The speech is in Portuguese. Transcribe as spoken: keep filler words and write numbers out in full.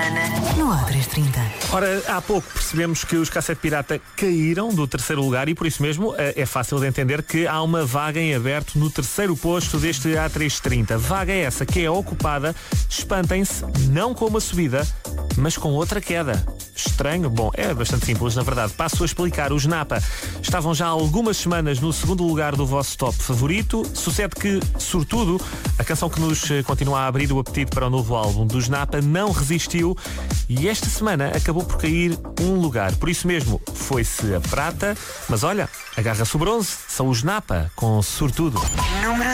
semana no A trezentos e trinta. Ora, há pouco percebemos que os Cassete Pirata caíram do terceiro lugar e por isso mesmo é fácil de entender que há uma vaga em aberto no terceiro posto deste A trezentos e trinta. Vaga essa que é ocupada, espantem-se, não com uma subida, mas com outra queda. Estranho? Bom, é bastante simples, na verdade. Passo a explicar. Os Napa estavam já há algumas semanas no segundo lugar do vosso top favorito. Sucede que, sortudo, a canção que nos continua a abrir o apetite para o novo álbum dos Napa não resistiu e esta semana acabou por cair um lugar. Por isso mesmo, foi-se a prata, mas olha, agarra-se o bronze. São os Napa com Sortudo. Número